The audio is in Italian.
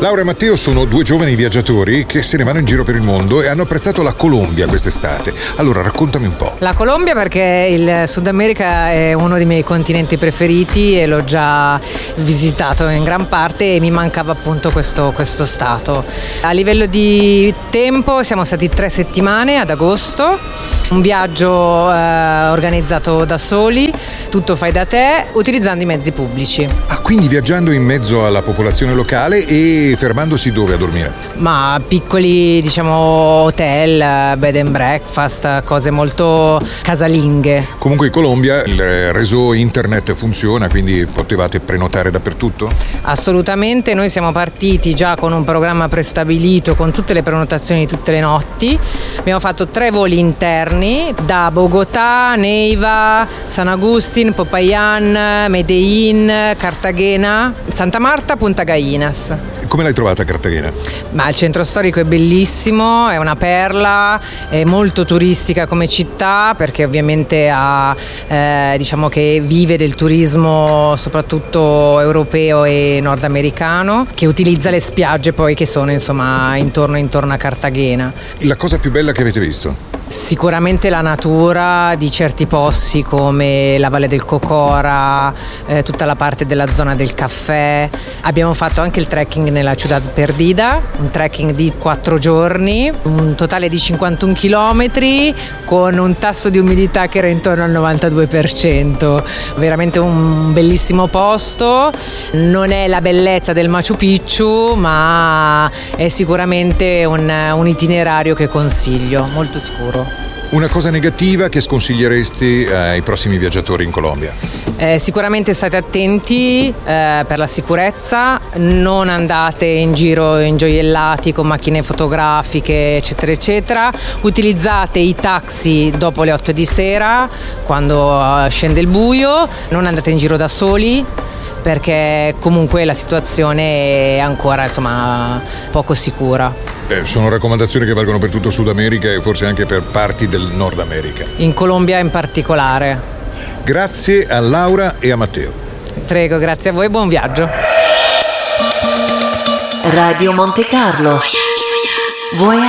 Laura e Matteo sono due giovani viaggiatori che se ne vanno in giro per il mondo e hanno apprezzato la Colombia quest'estate. Allora raccontami un po'. La Colombia perché il Sud America è uno dei miei continenti preferiti e l'ho già visitato in gran parte e mi mancava appunto questo stato. A livello di tempo siamo stati 3 settimane ad agosto, un viaggio organizzato da soli, tutto fai da te, utilizzando i mezzi pubblici. Ah, quindi viaggiando in mezzo alla popolazione locale e fermandosi dove a dormire? Ma piccoli, hotel, bed and breakfast, cose molto casalinghe. Comunque in Colombia il reso internet funziona, quindi potevate prenotare dappertutto? Assolutamente, noi siamo partiti già con un programma prestabilito con tutte le prenotazioni di tutte le notti. Abbiamo fatto 3 voli interni da Bogotà, Neiva, San Agustín, Popayán, Medellín, Cartagena, Santa Marta, Punta Gallinas. Come l'hai trovata Cartagena? Ma il centro storico è bellissimo, è una perla, è molto turistica come città perché ovviamente ha, che vive del turismo soprattutto europeo e nordamericano, che utilizza le spiagge poi che sono intorno a Cartagena. La cosa più bella che avete visto? Sicuramente la natura di certi posti come la Valle del Cocora, tutta la parte della zona del caffè. Abbiamo fatto anche il trekking nella Ciudad Perdida, un trekking di 4 giorni, un totale di 51 chilometri con un tasso di umidità che era intorno al 92%. Veramente un bellissimo posto, non è la bellezza del Machu Picchu ma è sicuramente un itinerario che consiglio, molto sicuro. Una cosa negativa che sconsiglieresti ai prossimi viaggiatori in Colombia? Sicuramente state attenti per la sicurezza, non andate in giro ingioiellati con macchine fotografiche eccetera eccetera, utilizzate i taxi dopo le 8 di sera quando scende il buio, non andate in giro da soli perché comunque la situazione è ancora poco sicura. Sono raccomandazioni che valgono per tutto Sud America e forse anche per parti del Nord America. In Colombia in particolare. Grazie a Laura e a Matteo. Prego, grazie a voi, buon viaggio. Radio Monte Carlo.